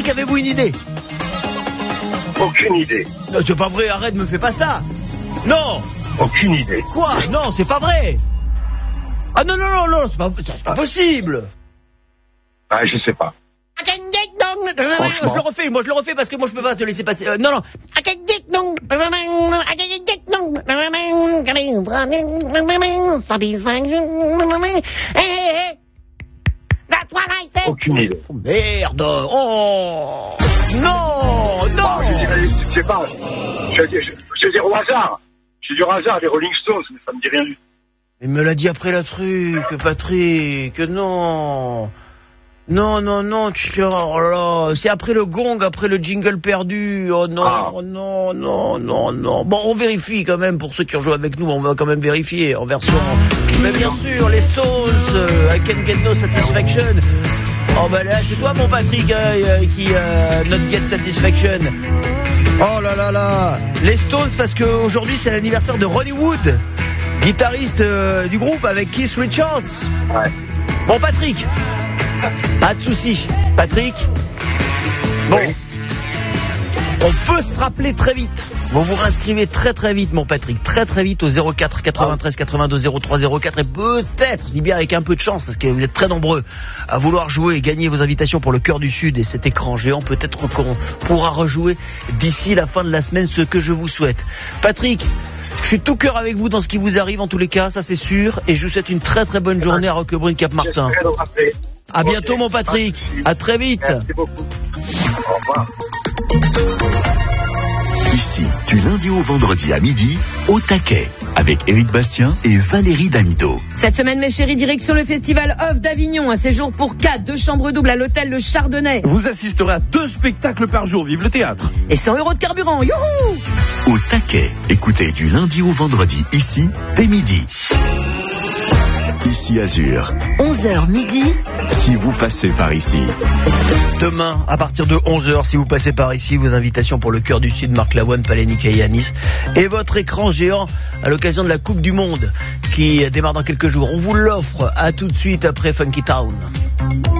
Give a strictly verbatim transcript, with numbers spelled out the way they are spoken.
Patrick, avez-vous une idée? Aucune idée. Non, c'est pas vrai, arrête, me fais pas ça. Non. Aucune idée. Quoi? Non, c'est pas vrai. Ah non, non, non, non, c'est pas, c'est pas possible. Ah, je sais pas. Je le refais, moi je le refais parce que moi je peux pas te laisser passer. Euh, non, non. Aucune idée. Oh, merde. Oh. Non, non. Ah, je dirais, je sais pas. Je vais dire, je, je vais dire au hasard. Je vais dire au hasard, les Rolling Stones, mais ça me dit rien du tout. Il me l'a dit après la truc, Patrick. Non. Non, non, non, tu... Oh là, c'est après le gong, après le jingle perdu. Oh non, ah. oh non, non, non, non. Bon, on vérifie quand même, pour ceux qui ont joué avec nous, on va quand même vérifier en version... Mais bien sûr, les Stones, euh, I Can't Get No Satisfaction. Oh bah là, c'est toi mon Patrick euh, qui euh, Not Get Satisfaction. Oh là là là. Les Stones, parce qu'aujourd'hui c'est l'anniversaire de Ronnie Wood, guitariste euh, du groupe avec Keith Richards. Ouais. Bon Patrick, pas de soucis. Patrick, bon, oui. On peut se rappeler très vite. Vous vous réinscrivez très très vite mon Patrick, très très vite au zéro quatre quatre-vingt-treize quatre-vingt-deux zéro trois zéro quatre et peut-être, je dis bien avec un peu de chance parce que vous êtes très nombreux à vouloir jouer et gagner vos invitations pour le Cœur du Sud et cet écran géant, peut-être qu'on pourra rejouer d'ici la fin de la semaine, ce que je vous souhaite. Patrick, je suis tout cœur avec vous dans ce qui vous arrive en tous les cas, ça c'est sûr, et je vous souhaite une très très bonne journée à Roquebrune Cap-Martin. À bientôt okay. Mon Patrick, à très vite. Merci beaucoup. Au revoir. Ici, du lundi au vendredi à midi, au taquet, avec Éric Bastien et Valérie Damido. Cette semaine, mes chéris, direction le festival Off d'Avignon, un séjour pour quatre, deux chambres doubles à l'hôtel Le Chardonnay. Vous assisterez à deux spectacles par jour, vive le théâtre. Et cent euros de carburant, youhou! Au taquet, écoutez du lundi au vendredi, ici, dès midi. Ici Azur. onze heures midi. Si vous passez par ici. Demain, à partir de onze heures, si vous passez par ici, vos invitations pour le Cœur du Sud, Marc Lavoine, Palénic et Yanis. Et votre écran géant à l'occasion de la Coupe du Monde qui démarre dans quelques jours. On vous l'offre. À tout de suite après Funky Town.